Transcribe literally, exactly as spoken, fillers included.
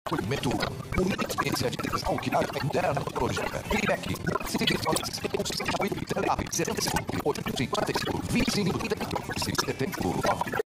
acolhimento, uma experiência de decisão que dá interna projeto. Feedback, seguidores, constituição e terapia, setenta e cinco, oito, cinquenta e cinco, vinte e cinco, setenta e cinco,